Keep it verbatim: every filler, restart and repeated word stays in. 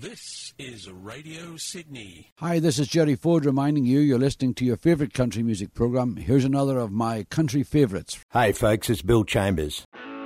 This is Radio Sydney. Hi, this is Jerry Ford reminding you you're listening to your favourite country music programme. Here's another of my country favourites. Hey folks, it's Bill Chambers.